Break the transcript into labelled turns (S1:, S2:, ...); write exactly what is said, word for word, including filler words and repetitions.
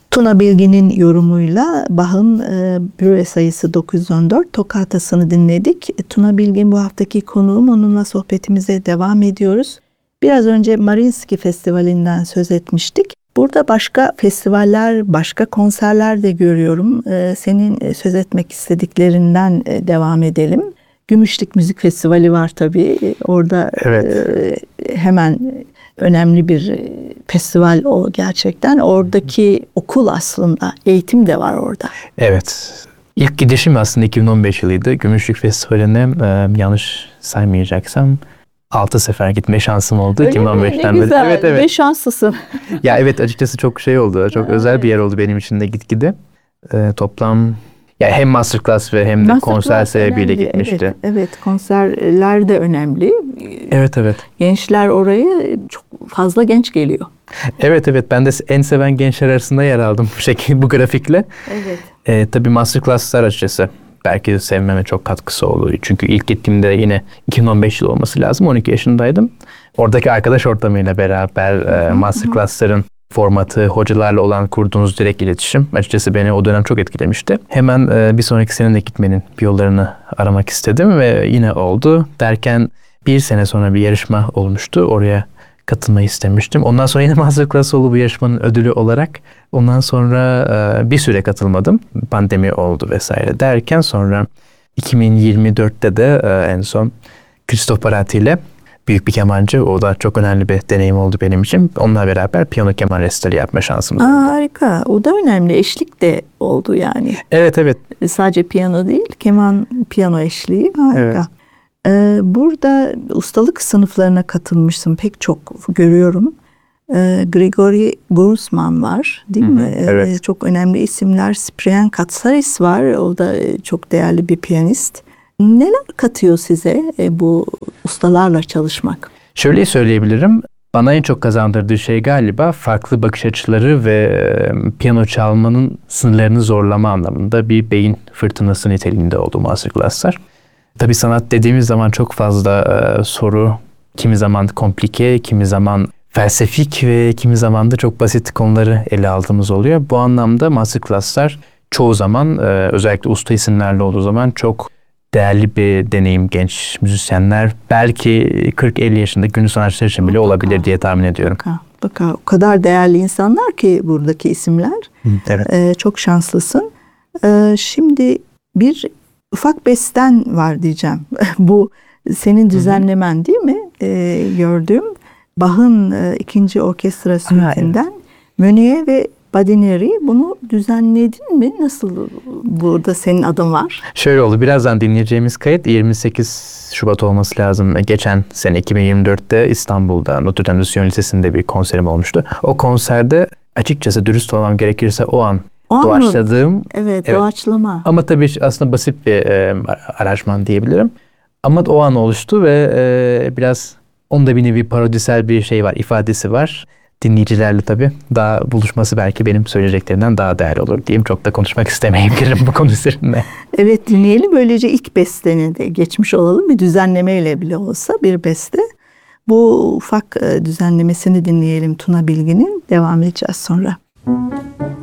S1: Tuna Bilgin'in yorumuyla Bach'ın e, Brühe sayısı dokuz yüz on dört Toccatası'nı dinledik. E, Tuna Bilgin bu haftaki konuğum. Onunla sohbetimize devam ediyoruz. Biraz önce Mariinsky Festivali'nden söz etmiştik. Burada başka festivaller, başka konserler de görüyorum. E, senin söz etmek istediklerinden e, devam edelim. Gümüşlük Müzik Festivali var tabii. E, orada
S2: evet.
S1: e, hemen önemli bir festival o gerçekten. Oradaki okul aslında, eğitim de var orada.
S2: Evet. İlk gidişim aslında iki bin on beş yılıydı. Gümüşlük Festivali'ne e, yanlış saymayacaksam altı sefer gitme şansım oldu.
S1: Öyle
S2: iki bin on beşten
S1: mi? Ne
S2: beri.
S1: güzel.
S2: Evet, evet.
S1: Ne şanslısın.
S2: Ya evet, açıkçası çok şey oldu. Çok
S1: Evet.
S2: özel bir yer oldu benim için de gitgide. E, toplam ya hem masterclass ve hem de
S1: Masterclass
S2: konser sebebiyle
S1: önemli.
S2: gitmişti.
S1: Evet, evet, konserler de önemli.
S2: Evet, evet.
S1: Gençler oraya çok fazla genç geliyor.
S2: Evet, evet. Ben de en seven gençler arasında yer aldım bu şekilde, bu grafikle.
S1: Evet.
S2: E, tabii masterclass'lar açıkçası belki sevmeme çok katkısı oldu. Çünkü ilk gittiğimde yine iki bin on beş yılı olması lazım. on iki yaşındaydım. Oradaki arkadaş ortamıyla beraber e, masterclass'ların formatı, hocalarla olan kurduğunuz direkt iletişim açıkçası beni o dönem çok etkilemişti. Hemen e, bir sonraki sene de gitmenin bir yollarını aramak istedim ve yine oldu. Derken bir sene sonra bir yarışma olmuştu. Oraya katılmayı istemiştim. Ondan sonra yine masterclass oldu bu yarışmanın ödülü olarak. Ondan sonra e, bir süre katılmadım. Pandemi oldu vesaire derken sonra iki bin yirmi dörtte de e, en son Christoph Barati ile büyük bir kemancı. O da çok önemli bir deneyim oldu benim için. Onunla beraber piyano keman resitali yapma şansımız oldu.
S1: Aa, harika. O da önemli. Eşlik de oldu yani.
S2: Evet, evet.
S1: Sadece piyano değil, keman, piyano eşliği. Harika.
S2: Evet.
S1: Ee, burada ustalık sınıflarına katılmışsın. Pek çok görüyorum. Ee, Grigori Gursman var, değil
S2: Hı hı,
S1: mi?
S2: evet.
S1: Ee, çok önemli isimler. Cyprian Katsaris var. O da çok değerli bir piyanist. Neler katıyor size e, bu ustalarla çalışmak?
S2: Şöyle söyleyebilirim. Bana en çok kazandırdığı şey galiba farklı bakış açıları ve e, piyano çalmanın sınırlarını zorlama anlamında bir beyin fırtınası niteliğinde oldu masterclass'lar. Tabii sanat dediğimiz zaman çok fazla e, soru, kimi zaman komplike, kimi zaman felsefik ve kimi zaman da çok basit konuları ele aldığımız oluyor. Bu anlamda masterclass'lar çoğu zaman e, özellikle usta isimlerle olduğu zaman çok değerli bir deneyim genç müzisyenler. Belki kırk elli yaşında günlü sanatçılar için bile olabilir diye tahmin ediyorum.
S1: Baka, baka. O kadar değerli insanlar ki buradaki isimler.
S2: Evet.
S1: Ee, çok şanslısın. Ee, şimdi bir ufak besten var diyeceğim. Bu senin düzenlemen değil mi? Ee, gördüğüm Bach'ın e, ikinci orkestra süitinden
S2: evet.
S1: Meunier ve Badineri, bunu düzenledin mi? Nasıl burada senin adın var?
S2: Şöyle oldu. Birazdan dinleyeceğimiz kayıt yirmi sekiz Şubat olması lazım. Geçen sene iki bin yirmi dörtte İstanbul'da Notre Dame de Sion Lisesi'nde bir konserim olmuştu. O konserde açıkçası dürüst olmam gerekirse o an
S1: O
S2: doğaçladığım.
S1: Evet,
S2: Evet.
S1: doğaçlama.
S2: Ama tabii aslında basit bir e, aranjman diyebilirim. Ama o an oluştu ve e, biraz onda bir nevi parodisel bir şey var, ifadesi var. Dinleyicilerle tabii daha buluşması belki benim söyleyeceklerimden daha değerli olur diyeyim. Çok da konuşmak istemeyebilirim bu konu üzerinde.
S1: Evet, dinleyelim. Böylece ilk besteni de geçmiş olalım. Bir düzenlemeyle bile olsa bir beste. Bu ufak düzenlemesini dinleyelim Tuna Bilgin'in. Devam edeceğiz sonra.